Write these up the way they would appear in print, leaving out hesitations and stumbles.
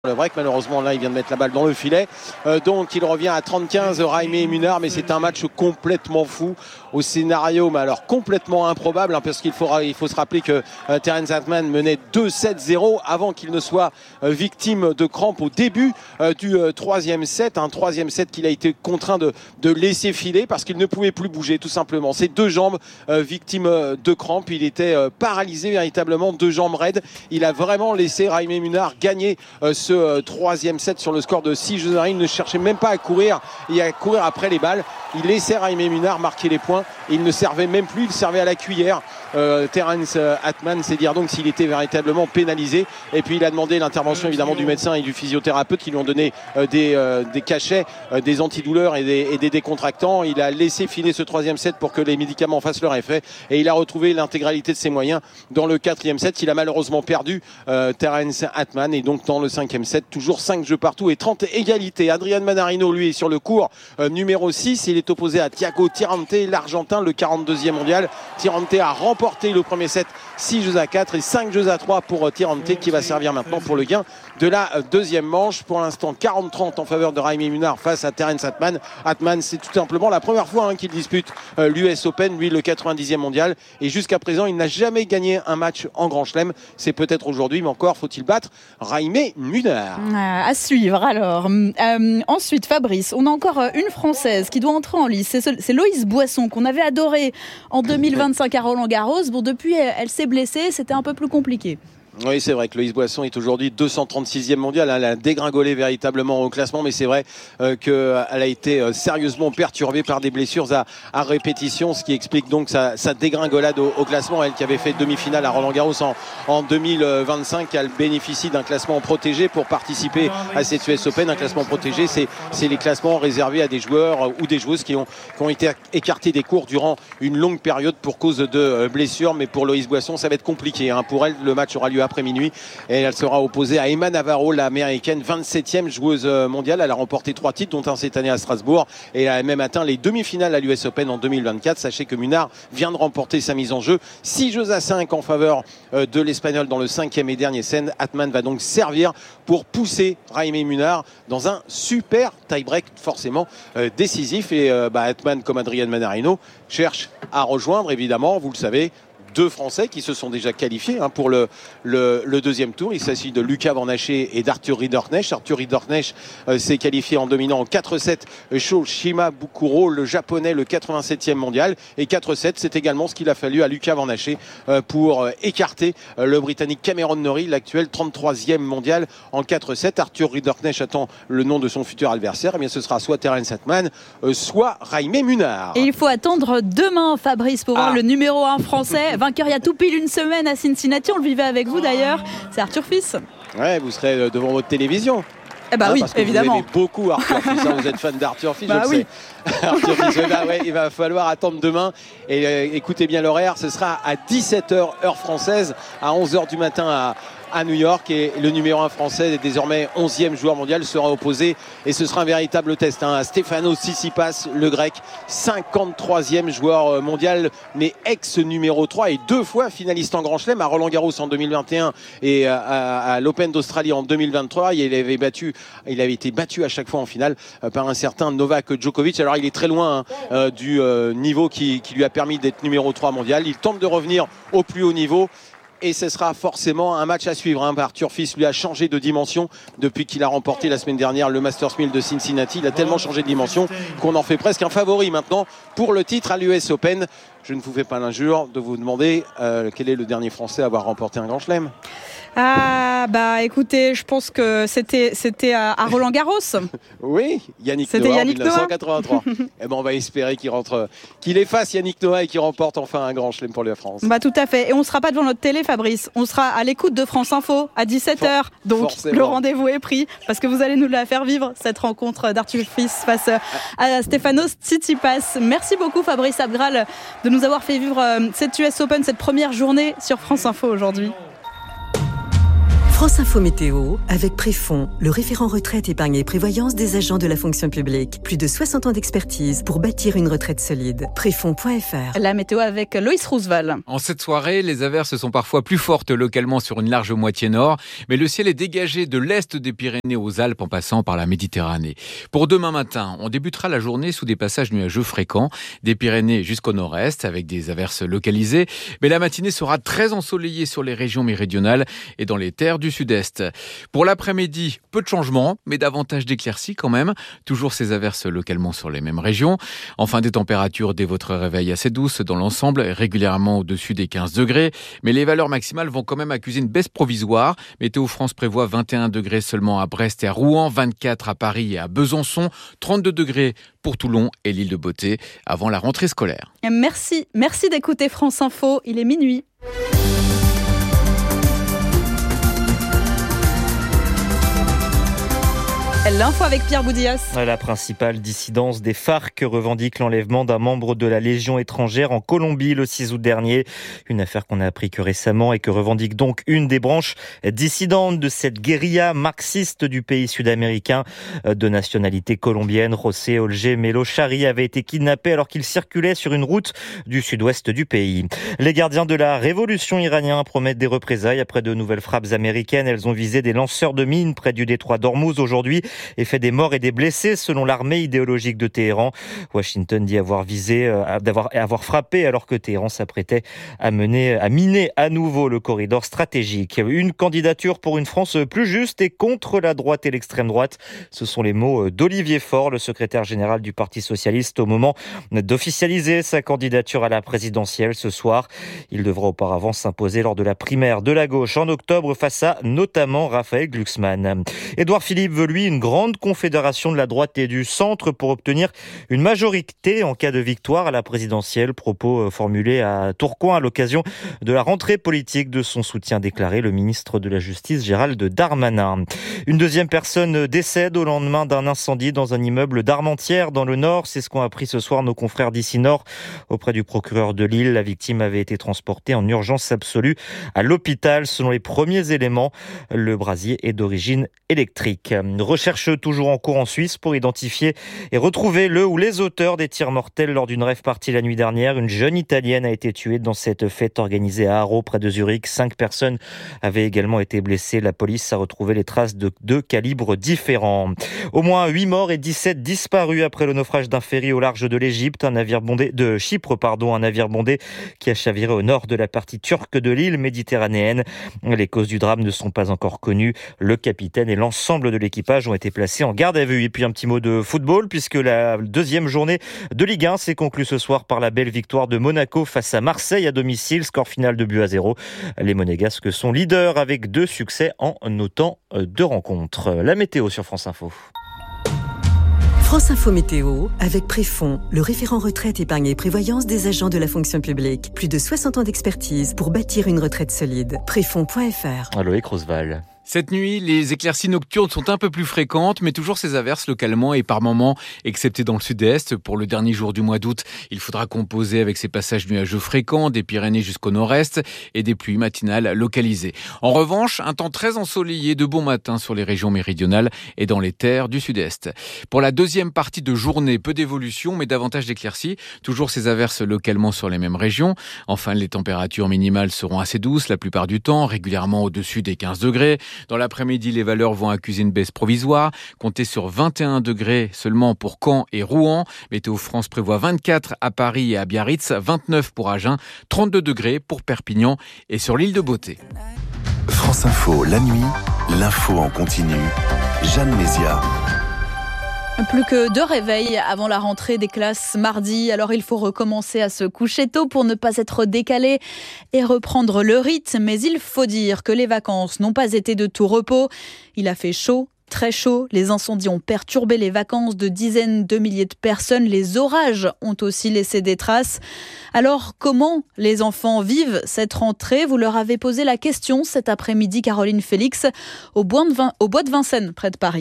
Le break, malheureusement là il vient de mettre la balle dans le filet, donc il revient à 30-15 Raimé Munard, mais c'est un match complètement fou au scénario, mais alors complètement improbable, parce qu'il faut se rappeler que Terence Atman menait 2-7-0 avant qu'il ne soit victime de crampes au début du troisième set, un troisième set qu'il a été contraint de laisser filer parce qu'il ne pouvait plus bouger tout simplement, ses deux jambes victimes de crampes, il était paralysé véritablement, deux jambes raides, il a vraiment laissé Raimé Munard gagner ce troisième set sur le score de 6-1. Il ne cherchait même pas à courir et à courir après les balles, il laissait Raimé Munard marquer les points et il ne servait même plus, il servait à la cuillère. Terence Atman, c'est dire donc s'il était véritablement pénalisé, et puis il a demandé l'intervention évidemment du médecin et du physiothérapeute qui lui ont donné des cachets, des antidouleurs et des décontractants. Il a laissé filer ce troisième set pour que les médicaments fassent leur effet et il a retrouvé l'intégralité de ses moyens dans le quatrième set. Il a malheureusement perdu Terence Atman, et donc dans le cinquième set, toujours 5 jeux partout et 30 égalités. Adrian Manarino, lui, est sur le court numéro 6, il est opposé à Thiago Tirante, l'Argentin, le 42e mondial. Tirante a remporté le premier set 6-4 et 5-3 pour Tirante, qui va servir maintenant pour le gain de la deuxième manche. Pour l'instant 40-30 en faveur de Raimé Munard face à Terence Atman. Atman, c'est tout simplement la première fois qu'il dispute l'US Open, lui le 90e mondial, et jusqu'à présent il n'a jamais gagné un match en Grand Chelem. C'est peut-être aujourd'hui, mais encore faut-il battre Raimé Munard. À suivre alors. Ensuite, Fabrice, on a encore une Française qui doit entrer en lice, c'est Loïse Boisson, qu'on avait adorée en 2025 à Roland-Garros. Bon, depuis elle s'est blessée, c'était un peu plus compliqué. Oui, c'est vrai que Loïse Boisson est aujourd'hui 236e mondial. Elle a dégringolé véritablement au classement, mais c'est vrai qu'elle a été sérieusement perturbée par des blessures à répétition, ce qui explique donc sa dégringolade au classement. Elle qui avait fait demi-finale à Roland-Garros en 2025, elle bénéficie d'un classement protégé pour participer à cette US Open. Un classement protégé, c'est les classements réservés à des joueurs ou des joueuses qui ont été écartés des cours durant une longue période pour cause de blessures. Mais pour Loïse Boisson, ça va être compliqué. Pour elle, le match aura lieu après minuit et elle sera opposée à Emma Navarro, l'américaine, 27e joueuse mondiale. Elle a remporté 3 titres, dont un cette année à Strasbourg, et elle a même atteint les demi-finales à l'US Open en 2024. Sachez que Munard vient de remporter sa mise en jeu, 6-5 en faveur de l'Espagnol dans le 5e et dernier set. Atman va donc servir pour pousser Raimé Munard dans un super tie-break forcément décisif, et Atman, comme Adrian Manarino, cherche à rejoindre, évidemment, vous le savez, 2 Français qui se sont déjà qualifiés pour le deuxième tour. Il s'agit de Lucas Van Haché et d'Arthur Ridderknecht. Arthur Ridderknecht s'est qualifié en dominant en 4-7 Sho Shimabukuro, le japonais, le 87e mondial. Et 4-7, c'est également ce qu'il a fallu à Lucas Van Haché pour écarter le Britannique Cameron Norrie, l'actuel 33e mondial en 4-7. Arthur Ridderknecht attend le nom de son futur adversaire. Eh bien, ce sera soit Terence Atman, soit Raimé Munard. Et il faut attendre demain, Fabrice, pour voir le numéro 1 français. Vainqueur il y a tout pile une semaine à Cincinnati, on le vivait avec vous d'ailleurs, c'est Arthur Fils. Ouais, vous serez devant votre télévision. Oui, parce que évidemment. Vous aimez beaucoup Arthur Fils, vous êtes fan d'Arthur Fils, je le sais. Arthur Fils, il va falloir attendre demain. Et écoutez bien l'horaire, ce sera à 17h heure française, à 11h du matin à New York, et le numéro 1 français, désormais 11e joueur mondial, sera opposé, et ce sera un véritable test, à Stefanos Tsitsipas, le grec, 53e joueur mondial, mais ex-numéro 3 et 2 fois finaliste en Grand Chelem à Roland-Garros en 2021 et à l'Open d'Australie en 2023. Il avait été battu à chaque fois en finale par un certain Novak Djokovic. Alors il est très loin du niveau qui lui a permis d'être numéro 3 mondial. Il tente de revenir au plus haut niveau, et ce sera forcément un match à suivre. Arthur Fils, lui, a changé de dimension depuis qu'il a remporté la semaine dernière le Masters 1000 de Cincinnati. Il a tellement changé de dimension qu'on en fait presque un favori maintenant pour le titre à l'US Open. Je ne vous fais pas l'injure de vous demander quel est le dernier Français à avoir remporté un Grand Chelem. Écoutez, je pense que c'était à Roland-Garros. Oui, Yannick Noah en 1983. On va espérer qu'il efface Yannick Noah et qu'il remporte enfin un Grand Chelem pour la France. Tout à fait. Et on ne sera pas devant notre télé, Fabrice. On sera à l'écoute de France Info à 17h. Donc forcément, le rendez-vous est pris, parce que vous allez nous la faire vivre, cette rencontre d'Arthur Fils face à Stefanos Tsitsipas. Merci beaucoup, Fabrice Abgral, de nous avoir fait vivre cette US Open, cette première journée sur France Info aujourd'hui. France Info Météo avec Préfond, le référent retraite, épargne et prévoyance des agents de la fonction publique. Plus de 60 ans d'expertise pour bâtir une retraite solide. Préfond.fr. La météo avec Loïs Roosevelt. En cette soirée, les averses sont parfois plus fortes localement sur une large moitié nord, mais le ciel est dégagé de l'est des Pyrénées aux Alpes en passant par la Méditerranée. Pour demain matin, on débutera la journée sous des passages nuageux fréquents, des Pyrénées jusqu'au nord-est avec des averses localisées, mais la matinée sera très ensoleillée sur les régions méridionales et dans les terres du sud-est. Pour l'après-midi, peu de changements, mais davantage d'éclaircies quand même. Toujours ces averses localement sur les mêmes régions. Enfin, des températures dès votre réveil assez douces dans l'ensemble, régulièrement au-dessus des 15 degrés. Mais les valeurs maximales vont quand même accuser une baisse provisoire. Météo France prévoit 21 degrés seulement à Brest et à Rouen, 24 à Paris et à Besançon, 32 degrés pour Toulon et l'île de Beauté avant la rentrée scolaire. Merci d'écouter France Info. Il est minuit. L'info avec Pierre Boudillas. La principale dissidence des FARC revendique l'enlèvement d'un membre de la Légion étrangère en Colombie le 6 août dernier. Une affaire qu'on a appris que récemment et que revendique donc une des branches dissidentes de cette guérilla marxiste du pays sud-américain. De nationalité colombienne, José Olje Melo Chari avait été kidnappé alors qu'il circulait sur une route du sud-ouest du pays. Les gardiens de la révolution iranienne promettent des représailles après de nouvelles frappes américaines. Elles ont visé des lanceurs de mines près du détroit d'Ormuz aujourd'hui et fait des morts et des blessés selon l'armée idéologique de Téhéran. Washington dit avoir frappé alors que Téhéran s'apprêtait à miner à nouveau le corridor stratégique. Une candidature pour une France plus juste et contre la droite et l'extrême droite. Ce sont les mots d'Olivier Faure, le secrétaire général du Parti socialiste, au moment d'officialiser sa candidature à la présidentielle ce soir. Il devra auparavant s'imposer lors de la primaire de la gauche en octobre face à notamment Raphaël Glucksmann. Édouard Philippe veut lui une grande confédération de la droite et du centre pour obtenir une majorité en cas de victoire à la présidentielle. Propos formulés à Tourcoing à l'occasion de la rentrée politique de son soutien déclaré, le ministre de la Justice Gérald Darmanin. Une deuxième personne décède au lendemain d'un incendie dans un immeuble d'Armentières dans le Nord. C'est ce qu'ont appris ce soir nos confrères d'ici Nord. Auprès du procureur de Lille, la victime avait été transportée en urgence absolue à l'hôpital. Selon les premiers éléments, le brasier est d'origine électrique. Recherche toujours en cours en Suisse pour identifier et retrouver le ou les auteurs des tirs mortels lors d'une rave party la nuit dernière. Une jeune Italienne a été tuée dans cette fête organisée à Haro, près de Zurich. 5 personnes avaient également été blessées. La police a retrouvé les traces de 2 calibres différents. Au moins 8 morts et 17 disparus après le naufrage d'un ferry au large de l'Égypte. Un navire bondé qui a chaviré au nord de la partie turque de l'île méditerranéenne. Les causes du drame ne sont pas encore connues. Le capitaine et l'ensemble de l'équipage ont été placés en garde à vue. Et puis un petit mot de football, puisque la deuxième journée de Ligue 1 s'est conclue ce soir par la belle victoire de Monaco face à Marseille à domicile. Score final de 2-0. Les Monégasques sont leaders avec 2 succès en autant de rencontres. La météo sur France Info. France Info Météo avec Préfond, le référent retraite, épargne et prévoyance des agents de la fonction publique. Plus de 60 ans d'expertise pour bâtir une retraite solide. Préfond.fr. Loïc Roosevelt. Cette nuit, les éclaircies nocturnes sont un peu plus fréquentes, mais toujours ces averses localement et par moments, excepté dans le sud-est. Pour le dernier jour du mois d'août, il faudra composer avec ces passages nuageux fréquents des Pyrénées jusqu'au nord-est et des pluies matinales localisées. En revanche, un temps très ensoleillé de bon matin sur les régions méridionales et dans les terres du sud-est. Pour la deuxième partie de journée, peu d'évolution, mais davantage d'éclaircies. Toujours ces averses localement sur les mêmes régions. Enfin, les températures minimales seront assez douces la plupart du temps, régulièrement au-dessus des 15 degrés. Dans l'après-midi, les valeurs vont accuser une baisse provisoire. Comptez sur 21 degrés seulement pour Caen et Rouen. Météo France prévoit 24 à Paris et à Biarritz, 29 pour Agen, 32 degrés pour Perpignan et sur l'île de Beauté. France Info, la nuit, l'info en continu. Jeanne Mézia. Plus que 2 réveils avant la rentrée des classes mardi. Alors il faut recommencer à se coucher tôt pour ne pas être décalé et reprendre le rythme. Mais il faut dire que les vacances n'ont pas été de tout repos. Il a fait chaud, très chaud. Les incendies ont perturbé les vacances de dizaines de milliers de personnes. Les orages ont aussi laissé des traces. Alors comment les enfants vivent cette rentrée ? Vous leur avez posé la question cet après-midi, Caroline Félix, au bois de Vincennes, près de Paris.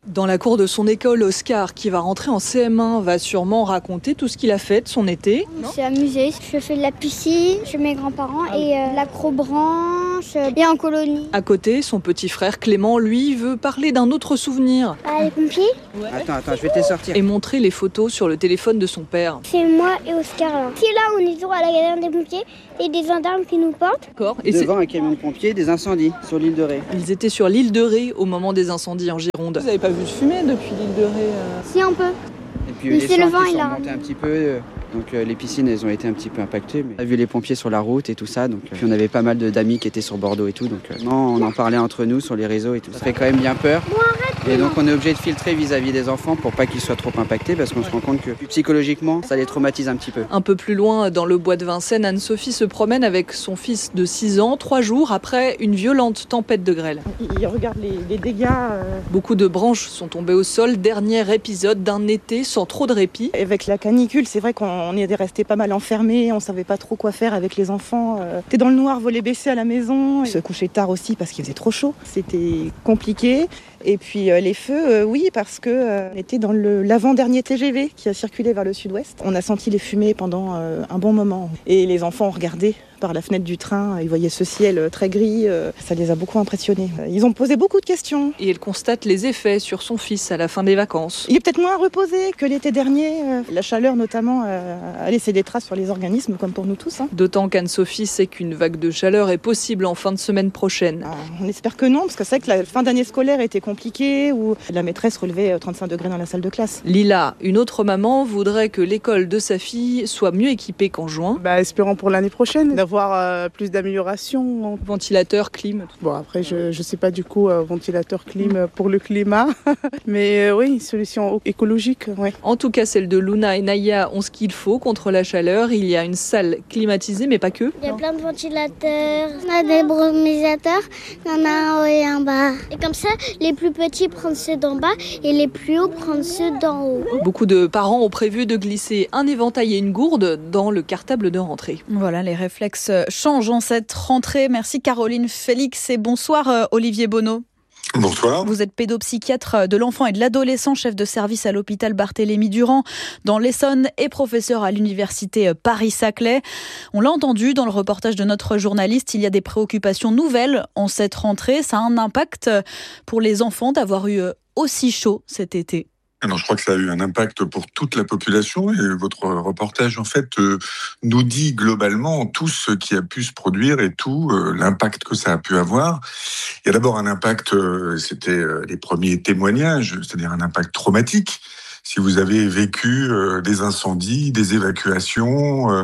Dans la cour de son école, Oscar, qui va rentrer en CM1, va sûrement raconter tout ce qu'il a fait de son été. On s'est amusé. Je fais de la piscine chez mes grands-parents et l'acrobranche et en colonie. À côté, son petit frère Clément, lui, veut parler d'un autre souvenir. Les pompiers. Ouais. Attends, je vais te sortir. Et montrer les photos sur le téléphone de son père. C'est moi et Oscar là. C'est là, on est toujours à la galerie des pompiers et des gendarmes qui nous portent. D'accord. Et devant un camion de pompiers, des incendies sur l'île de Ré. Ils étaient sur l'île de Ré au moment des incendies en Gironde. Vous n'avez pas vu de fumée depuis l'île de Ré Si, un peu. Et puis les champs qui sont remontés un petit peu. Donc les piscines, elles ont été un petit peu impactées. Mais on a vu les pompiers sur la route et tout ça. Donc, puis on avait pas mal d'amis qui étaient sur Bordeaux et tout. Donc non, on en parlait entre nous sur les réseaux et tout. Ça fait quand même bien peur. Et donc on est obligé de filtrer vis-à-vis des enfants pour pas qu'ils soient trop impactés parce qu'on se rend compte que psychologiquement, ça les traumatise un petit peu. Un peu plus loin, dans le bois de Vincennes, Anne-Sophie se promène avec son fils de 6 ans, 3 jours après une violente tempête de grêle. Il regarde les dégâts. Beaucoup de branches sont tombées au sol. Dernier épisode d'un été sans trop de répit. Avec la canicule, c'est vrai qu'on est resté pas mal enfermés, on savait pas trop quoi faire avec les enfants. T'es dans le noir, volets baissés à la maison. Se coucher tard aussi parce qu'il faisait trop chaud. C'était compliqué. Et puis les feux, oui, parce qu'on était dans l'avant-dernier TGV qui a circulé vers le sud-ouest. On a senti les fumées pendant un bon moment. Et les enfants ont regardé par la fenêtre du train, ils voyaient ce ciel très gris, ça les a beaucoup impressionnés. Ils ont posé beaucoup de questions. Et elle constate les effets sur son fils à la fin des vacances. Il est peut-être moins reposé que l'été dernier. La chaleur notamment a laissé des traces sur les organismes, comme pour nous tous. D'autant qu'Anne-Sophie sait qu'une vague de chaleur est possible en fin de semaine prochaine. On espère que non, parce que c'est vrai que la fin d'année scolaire était compliquée, où la maîtresse relevait 35 degrés dans la salle de classe. Lila, une autre maman, voudrait que l'école de sa fille soit mieux équipée qu'en juin. Espérons pour l'année prochaine, d'avoir plus d'amélioration. Ventilateur, clim. Bon, après, je sais pas du coup, ventilateur, clim pour le climat. Mais oui, solution écologique, ouais. En tout cas, celle de Luna et Naya ont ce qu'il faut contre la chaleur. Il y a une salle climatisée, mais pas que. Il y a plein de ventilateurs, on a des brumisateurs, il y en a un haut et un bas. Et comme ça, les plus petits prennent ceux d'en bas et les plus hauts prennent ceux d'en haut. Beaucoup de parents ont prévu de glisser un éventail et une gourde dans le cartable de rentrée. Voilà, les réflexes changent en cette rentrée. Merci Caroline Félix et bonsoir Olivier Bonneau. Bonsoir. Vous êtes pédopsychiatre de l'enfant et de l'adolescent, chef de service à l'hôpital Barthélemy-Durand dans l'Essonne et professeur à l'université Paris-Saclay. On l'a entendu dans le reportage de notre journaliste, il y a des préoccupations nouvelles en cette rentrée. Ça a un impact pour les enfants d'avoir eu aussi chaud cet été. Alors, je crois que ça a eu un impact pour toute la population et votre reportage, en fait, nous dit globalement tout ce qui a pu se produire et tout l'impact que ça a pu avoir. Il y a d'abord un impact, c'était les premiers témoignages, c'est-à-dire un impact traumatique. Si vous avez vécu des incendies, des évacuations,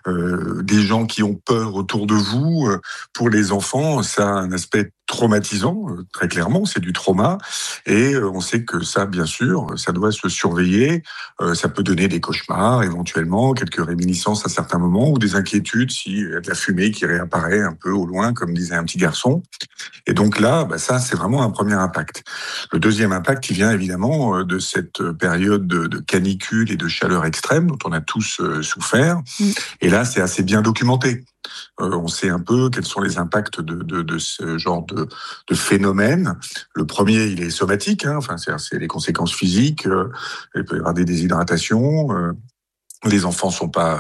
des gens qui ont peur autour de vous, pour les enfants, ça a un aspect traumatisant, très clairement, c'est du trauma. Et on sait que ça, bien sûr, ça doit se surveiller. Ça peut donner des cauchemars, éventuellement, quelques réminiscences à certains moments, ou des inquiétudes s'il y a de la fumée qui réapparaît un peu au loin, comme disait un petit garçon. Et donc là, ça, c'est vraiment un premier impact. Le deuxième impact, il vient évidemment de cette période de canicule et de chaleur extrême dont on a tous souffert. Et là, c'est assez bien documenté. On sait un peu quels sont les impacts de ce genre de phénomène. Le premier, il est somatique, c'est les conséquences physiques. Il peut y avoir des déshydratations. Les enfants sont pas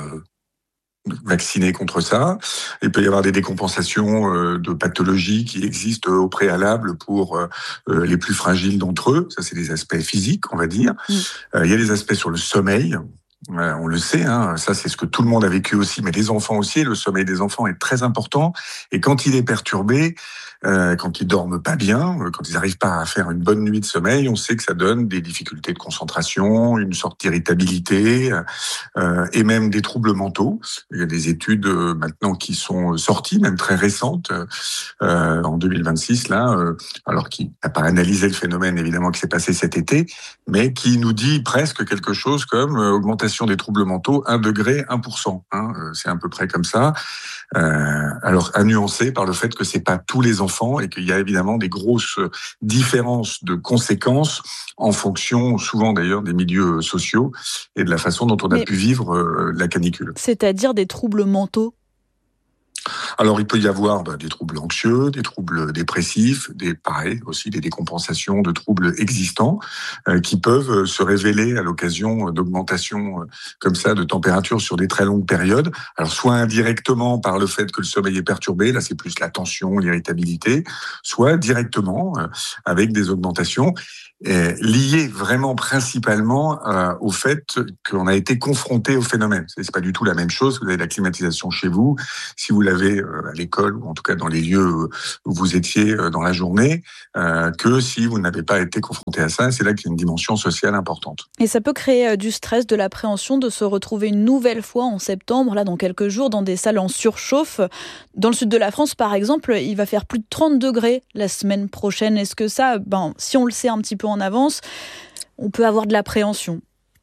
vaccinés contre ça. Il peut y avoir des décompensations de pathologies qui existent au préalable pour les plus fragiles d'entre eux. Ça, c'est des aspects physiques, on va dire. Il y a des aspects sur le sommeil. On le sait, ça c'est ce que tout le monde a vécu aussi, mais les enfants aussi, le sommeil des enfants est très important. Et quand il est perturbé, quand ils dorment pas bien, quand ils n'arrivent pas à faire une bonne nuit de sommeil, on sait que ça donne des difficultés de concentration, une sorte d'irritabilité, et même des troubles mentaux. Il y a des études maintenant qui sont sorties, même très récentes, en 2026, alors qui n'a pas analysé le phénomène évidemment qui s'est passé cet été, mais qui nous dit presque quelque chose comme augmentation des troubles mentaux, 1 degré, 1%. C'est à peu près comme ça. Alors, à nuancer par le fait que c'est pas tous les enfants et qu'il y a évidemment des grosses différences de conséquences en fonction, souvent d'ailleurs, des milieux sociaux et de la façon dont on a pu vivre la canicule. C'est-à-dire des troubles mentaux? Alors, il peut y avoir des troubles anxieux, des troubles dépressifs, pareil, aussi des décompensations de troubles existants qui peuvent se révéler à l'occasion d'augmentation comme ça de température sur des très longues périodes. Alors, soit indirectement par le fait que le sommeil est perturbé, là c'est plus la tension, l'irritabilité, soit directement avec des augmentations liées vraiment principalement au fait qu'on a été confronté au phénomène. C'est pas du tout la même chose. Vous avez la climatisation chez vous, si vous l'avez à l'école ou en tout cas dans les lieux où vous étiez dans la journée, que si vous n'avez pas été confronté à ça. C'est là qu'il y a une dimension sociale importante. Et ça peut créer du stress, de l'appréhension de se retrouver une nouvelle fois en septembre, là dans quelques jours, dans des salles en surchauffe. Dans le sud de la France, par exemple, il va faire plus de 30 degrés la semaine prochaine. Est-ce que ça, si on le sait un petit peu en avance, on peut avoir de l'appréhension?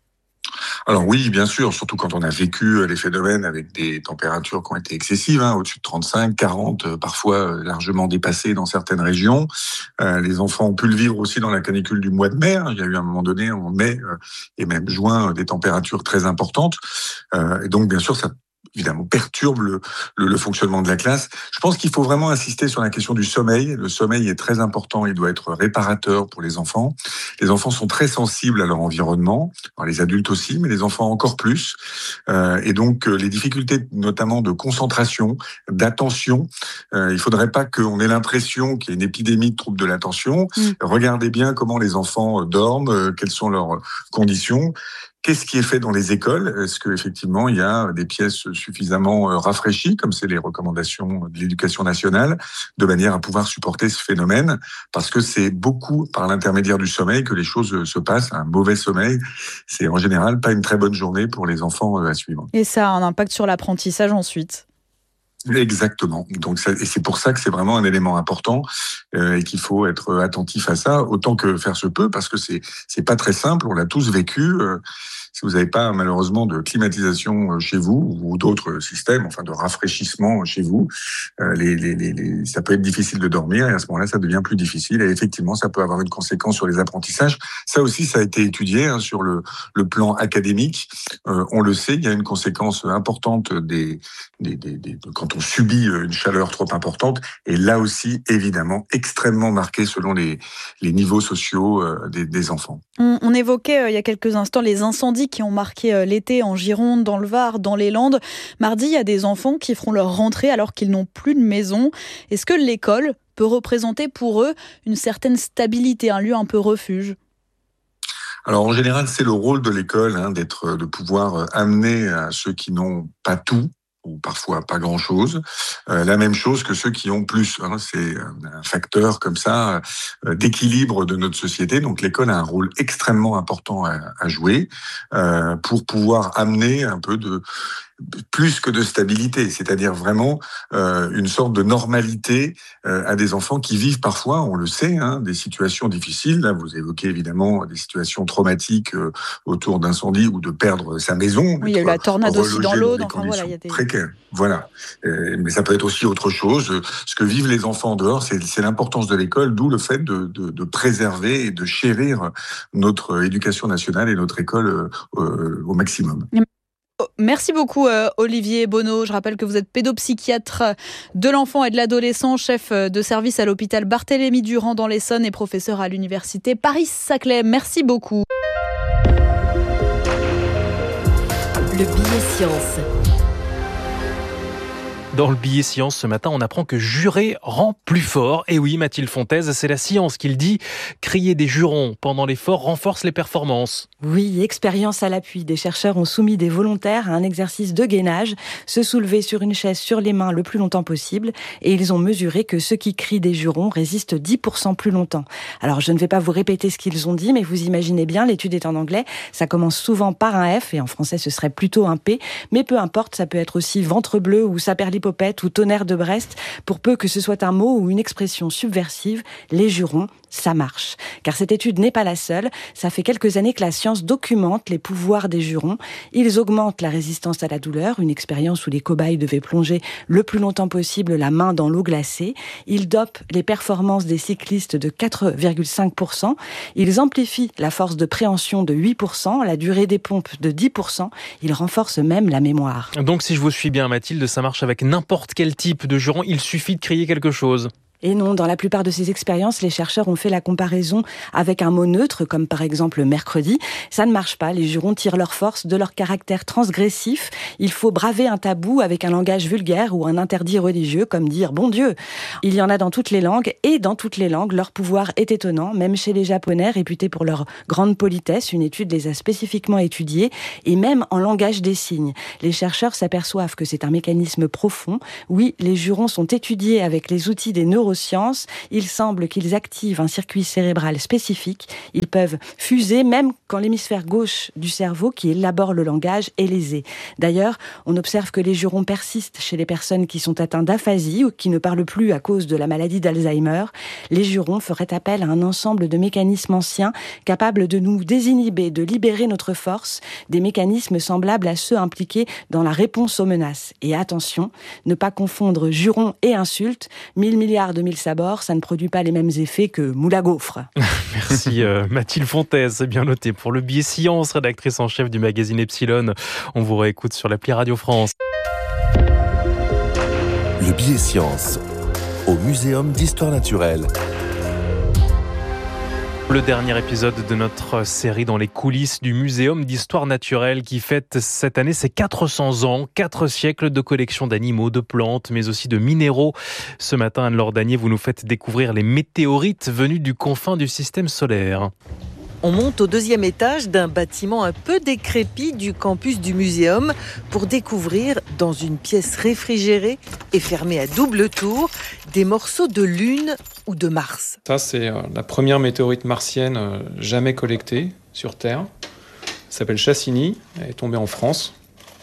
Alors oui, bien sûr, surtout quand on a vécu les phénomènes avec des températures qui ont été excessives, au-dessus de 35, 40, parfois largement dépassées dans certaines régions. Les enfants ont pu le vivre aussi dans la canicule du mois de mai. Il y a eu un moment donné, en mai et même juin, des températures très importantes. Et donc, bien sûr, ça évidemment perturbe le fonctionnement de la classe. Je pense qu'il faut vraiment insister sur la question du sommeil. Le sommeil est très important, il doit être réparateur pour les enfants. Les enfants sont très sensibles à leur environnement, alors les adultes aussi, mais les enfants encore plus. Et donc les difficultés notamment de concentration, d'attention, il faudrait pas qu'on ait l'impression qu'il y a une épidémie de troubles de l'attention. Regardez bien comment les enfants dorment, quelles sont leurs conditions. Qu'est-ce qui est fait dans les écoles? Est-ce qu'effectivement, il y a des pièces suffisamment rafraîchies, comme c'est les recommandations de l'Éducation nationale, de manière à pouvoir supporter ce phénomène? Parce que c'est beaucoup par l'intermédiaire du sommeil que les choses se passent. Un mauvais sommeil, c'est en général pas une très bonne journée pour les enfants à suivre. Et ça a un impact sur l'apprentissage ensuite. Exactement. Donc et c'est pour ça que c'est vraiment un élément important et qu'il faut être attentif à ça autant que faire se peut, parce que c'est pas très simple. On l'a tous vécu. Si vous n'avez pas malheureusement de climatisation chez vous ou d'autres systèmes, enfin de rafraîchissement chez vous, ça peut être difficile de dormir et à ce moment-là, ça devient plus difficile. Et effectivement, ça peut avoir une conséquence sur les apprentissages. Ça aussi, ça a été étudié sur le plan académique. On le sait, il y a une conséquence importante quand on subit une chaleur trop importante. Et là aussi, évidemment, extrêmement marquée selon les niveaux sociaux des enfants. On évoquait il y a quelques instants les incendies qui ont marqué l'été en Gironde, dans le Var, dans les Landes. Mardi, il y a des enfants qui feront leur rentrée alors qu'ils n'ont plus de maison. Est-ce que l'école peut représenter pour eux une certaine stabilité, un lieu un peu refuge ? Alors en général, c'est le rôle de l'école de pouvoir amener à ceux qui n'ont pas tout, ou parfois pas grand-chose, la même chose que ceux qui ont plus. C'est un facteur comme ça d'équilibre de notre société. Donc l'école a un rôle extrêmement important à jouer pour pouvoir amener un peu de plus que de stabilité, c'est-à-dire vraiment une sorte de normalité à des enfants qui vivent parfois, on le sait, des situations difficiles. Là, vous évoquez évidemment des situations traumatiques autour d'incendies ou de perdre sa maison. Oui, il y a eu la tornade aussi dans l'Aude. Enfin, voilà, il y a des précaires. Voilà. Mais ça peut être aussi autre chose. Ce que vivent les enfants en dehors, c'est l'importance de l'école, d'où le fait de préserver et de chérir notre éducation nationale et notre école au maximum. Merci beaucoup Olivier Bonneau. Je rappelle que vous êtes pédopsychiatre de l'enfant et de l'adolescent, chef de service à l'hôpital Barthélemy-Durand dans l'Essonne et professeur à l'université Paris-Saclay. Merci beaucoup. Le billet science. Dans le billet science ce matin, on apprend que jurer rend plus fort. Et oui, Mathilde Fontaise, c'est la science qui le dit. Crier des jurons pendant l'effort renforce les performances. Oui, expérience à l'appui. Des chercheurs ont soumis des volontaires à un exercice de gainage, se soulever sur une chaise sur les mains le plus longtemps possible. Et ils ont mesuré que ceux qui crient des jurons résistent 10% plus longtemps. Alors, je ne vais pas vous répéter ce qu'ils ont dit, mais vous imaginez bien, l'étude est en anglais. Ça commence souvent par un F, et en français, ce serait plutôt un P. Mais peu importe, ça peut être aussi ventre bleu ou saperlipopette ou tonnerre de Brest. Pour peu que ce soit un mot ou une expression subversive, les jurons ça marche. Car cette étude n'est pas la seule. Ça fait quelques années que la science documente les pouvoirs des jurons. Ils augmentent la résistance à la douleur, une expérience où les cobayes devaient plonger le plus longtemps possible la main dans l'eau glacée. Ils dopent les performances des cyclistes de 4,5%. Ils amplifient la force de préhension de 8%, la durée des pompes de 10%. Ils renforcent même la mémoire. Donc si je vous suis bien Mathilde, ça marche avec n'importe quel type de juron, il suffit de crier quelque chose. Et non, dans la plupart de ces expériences, les chercheurs ont fait la comparaison avec un mot neutre, comme par exemple mercredi. Ça ne marche pas, les jurons tirent leur force de leur caractère transgressif. Il faut braver un tabou avec un langage vulgaire ou un interdit religieux, comme dire « bon Dieu ». Il y en a dans toutes les langues, et dans toutes les langues, leur pouvoir est étonnant, même chez les Japonais, réputés pour leur grande politesse. Une étude les a spécifiquement étudiés, et même en langage des signes. Les chercheurs s'aperçoivent que c'est un mécanisme profond. Oui, les jurons sont étudiés avec les outils des neurosciences. Il semble qu'ils activent un circuit cérébral spécifique. Ils peuvent fuser même quand l'hémisphère gauche du cerveau, qui élabore le langage, est lésé. D'ailleurs, on observe que les jurons persistent chez les personnes qui sont atteintes d'aphasie ou qui ne parlent plus à cause de la maladie d'Alzheimer. Les jurons feraient appel à un ensemble de mécanismes anciens capables de nous désinhiber, de libérer notre force, des mécanismes semblables à ceux impliqués dans la réponse aux menaces. Et attention, ne pas confondre jurons et insultes. 1000 milliards de 1000 sabords, ça ne produit pas les mêmes effets que moule à gaufres. Merci Mathilde Fontaise, c'est bien noté. Pour le billet science, rédactrice en chef du magazine Epsilon, on vous réécoute sur l'appli Radio France. Le billet science au Muséum d'Histoire Naturelle. Le dernier épisode de notre série dans les coulisses du Muséum d'Histoire Naturelle qui fête cette année ses 400 ans, 4 siècles de collection d'animaux, de plantes, mais aussi de minéraux. Ce matin, Anne-Laure Danier, vous nous faites découvrir les météorites venus du confin du système solaire. On monte au 2e étage d'un bâtiment un peu décrépit du campus du muséum pour découvrir, dans une pièce réfrigérée et fermée à double tour, des morceaux de Lune ou de Mars. Ça, c'est la première météorite martienne jamais collectée sur Terre. Elle s'appelle Cassini, elle est tombée en France.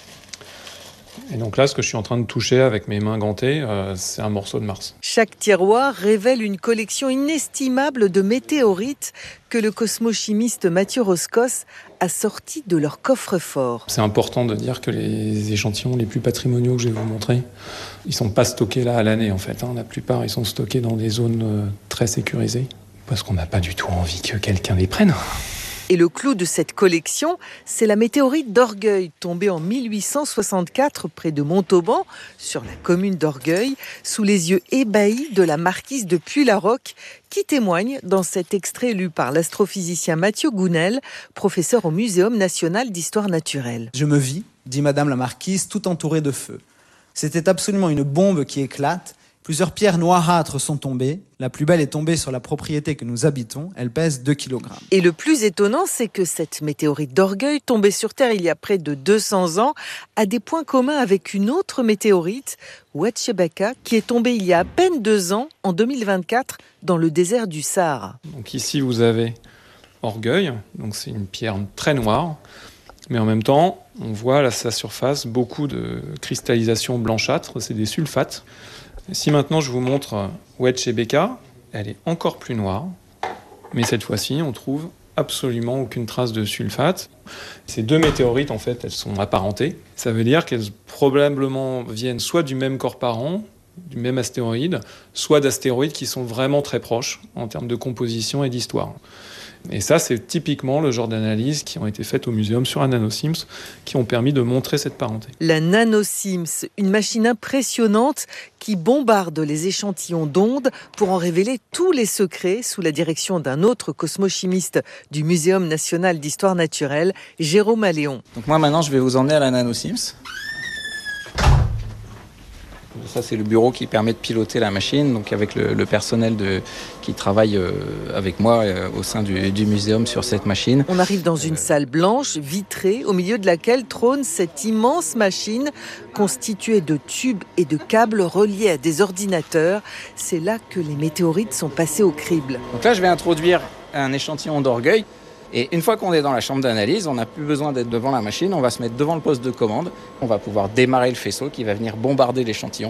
Et donc là, ce que je suis en train de toucher avec mes mains gantées, c'est un morceau de Mars. Chaque tiroir révèle une collection inestimable de météorites que le cosmochimiste Mathieu Roscos a sortis de leur coffre-fort. C'est important de dire que les échantillons les plus patrimoniaux que je vais vous montrer, ils ne sont pas stockés là à l'année en fait. La plupart, ils sont stockés dans des zones très sécurisées, parce qu'on n'a pas du tout envie que quelqu'un les prenne. Et le clou de cette collection, c'est la météorite d'Orgueil, tombée en 1864 près de Montauban, sur la commune d'Orgueil, sous les yeux ébahis de la marquise de Puy-la-Roque, qui témoigne dans cet extrait lu par l'astrophysicien Mathieu Gounel, professeur au Muséum national d'histoire naturelle. Je me vis, dit madame la marquise, tout entourée de feu. C'était absolument une bombe qui éclate. Plusieurs pierres noirâtres sont tombées. La plus belle est tombée sur la propriété que nous habitons. Elle pèse 2 kg. Et le plus étonnant, c'est que cette météorite d'Orgueil, tombée sur Terre il y a près de 200 ans, a des points communs avec une autre météorite, Oued-Chebaka, qui est tombée il y a à peine 2 ans, en 2024, dans le désert du Sahara. Donc ici, vous avez Orgueil. Donc c'est une pierre très noire. Mais en même temps, on voit à sa surface beaucoup de cristallisation blanchâtre. C'est des sulfates. Si maintenant je vous montre Oued-Chebaka, elle est encore plus noire, mais cette fois-ci on trouve absolument aucune trace de sulfate. Ces 2 météorites en fait, elles sont apparentées. Ça veut dire qu'elles probablement viennent soit du même corps parent, du même astéroïde, soit d'astéroïdes qui sont vraiment très proches en termes de composition et d'histoire. Et ça, c'est typiquement le genre d'analyses qui ont été faites au muséum sur la NanoSIMS, qui ont permis de montrer cette parenté. La NanoSIMS, une machine impressionnante qui bombarde les échantillons d'ondes pour en révéler tous les secrets sous la direction d'un autre cosmochimiste du Muséum national d'histoire naturelle, Jérôme Alléon. Donc moi maintenant, je vais vous emmener à la NanoSIMS. Ça, c'est le bureau qui permet de piloter la machine, donc avec le personnel qui travaille avec moi au sein du muséum sur cette machine. On arrive dans une salle blanche, vitrée, au milieu de laquelle trône cette immense machine constituée de tubes et de câbles reliés à des ordinateurs. C'est là que les météorites sont passées au crible. Donc là, je vais introduire un échantillon d'Orgueil. Et une fois qu'on est dans la chambre d'analyse, on n'a plus besoin d'être devant la machine, on va se mettre devant le poste de commande, on va pouvoir démarrer le faisceau qui va venir bombarder l'échantillon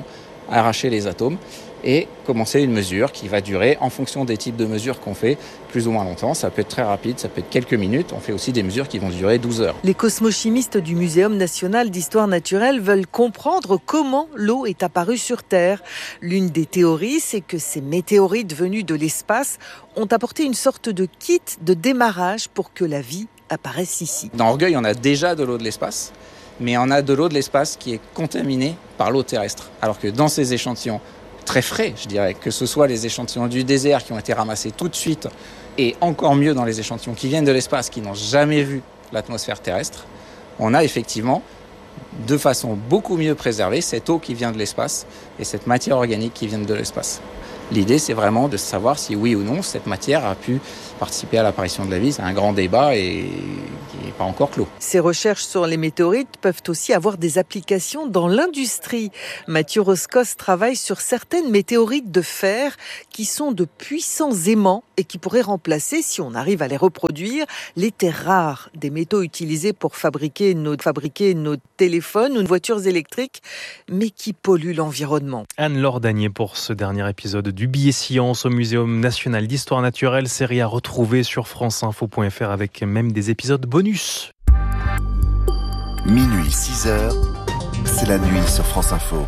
arracher les atomes et commencer une mesure qui va durer, en fonction des types de mesures qu'on fait, plus ou moins longtemps. Ça peut être très rapide, ça peut être quelques minutes. On fait aussi des mesures qui vont durer 12 heures. Les cosmochimistes du Muséum national d'histoire naturelle veulent comprendre comment l'eau est apparue sur Terre. L'une des théories, c'est que ces météorites venus de l'espace ont apporté une sorte de kit de démarrage pour que la vie apparaisse ici. Dans Orgueil, on a déjà de l'eau de l'espace, mais on a de l'eau de l'espace qui est contaminée par l'eau terrestre. Alors que dans ces échantillons très frais, je dirais, que ce soit les échantillons du désert qui ont été ramassés tout de suite, et encore mieux dans les échantillons qui viennent de l'espace, qui n'ont jamais vu l'atmosphère terrestre, on a effectivement, de façon beaucoup mieux préservée, cette eau qui vient de l'espace et cette matière organique qui vient de l'espace. L'idée, c'est vraiment de savoir si oui ou non cette matière a pu participer à l'apparition de la vie. C'est un grand débat et qui n'est pas encore clos. Ces recherches sur les météorites peuvent aussi avoir des applications dans l'industrie. Mathieu Roscos travaille sur certaines météorites de fer qui sont de puissants aimants et qui pourraient remplacer, si on arrive à les reproduire, les terres rares des métaux utilisés pour fabriquer nos téléphones ou nos voitures électriques, mais qui polluent l'environnement. Anne-Laure Danier pour ce dernier épisode du Billet Science au Muséum national d'histoire naturelle, série à retrouver sur franceinfo.fr avec même des épisodes bonus. Minuit 6h, c'est la nuit sur France Info.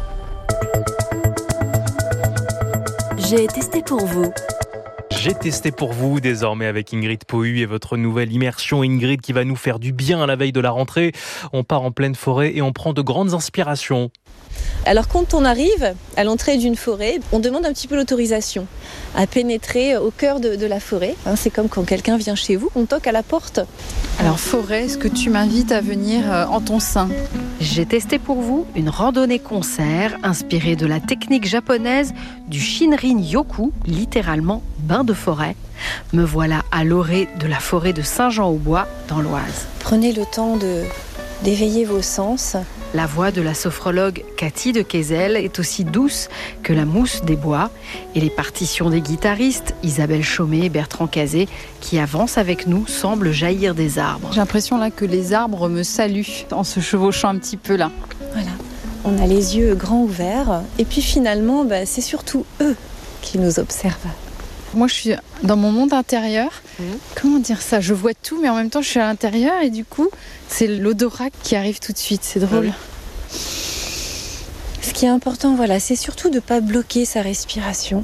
J'ai testé pour vous. J'ai testé pour vous désormais avec Ingrid Pohu et votre nouvelle immersion Ingrid qui va nous faire du bien à la veille de la rentrée. On part en pleine forêt et on prend de grandes inspirations. Alors quand on arrive à l'entrée d'une forêt, on demande un petit peu l'autorisation à pénétrer au cœur de la forêt. C'est comme quand quelqu'un vient chez vous, on toque à la porte. Alors forêt, est-ce que tu m'invites à venir en ton sein ? J'ai testé pour vous une randonnée-concert inspirée de la technique japonaise du Shinrin-yoku, littéralement bain de forêt. Me voilà à l'orée de la forêt de Saint-Jean-au-Bois, dans l'Oise. Prenez le temps d'éveiller vos sens. La voix de la sophrologue Cathy de Kayzel est aussi douce que la mousse des bois et les partitions des guitaristes Isabelle Chaumet et Bertrand Cazé qui avancent avec nous semblent jaillir des arbres. J'ai l'impression là que les arbres me saluent en se chevauchant un petit peu là. Voilà, on a les yeux grands ouverts et puis finalement c'est surtout eux qui nous observent. Moi je suis dans mon monde intérieur, comment dire ça, je vois tout mais en même temps je suis à l'intérieur et du coup c'est l'odorat qui arrive tout de suite, c'est drôle. Oui. Ce qui est important, c'est surtout de ne pas bloquer sa respiration.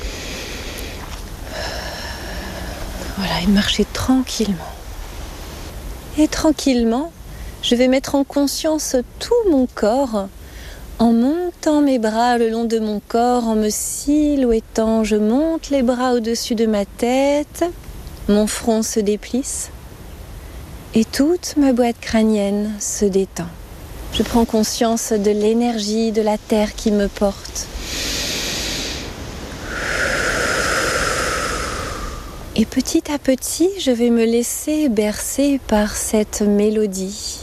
Et de marcher tranquillement. Et tranquillement, je vais mettre en conscience tout mon corps. En montant mes bras le long de mon corps, en me silhouettant, je monte les bras au-dessus de ma tête. Mon front se déplisse. Et toute ma boîte crânienne se détend. Je prends conscience de l'énergie de la terre qui me porte. Et petit à petit, je vais me laisser bercer par cette mélodie.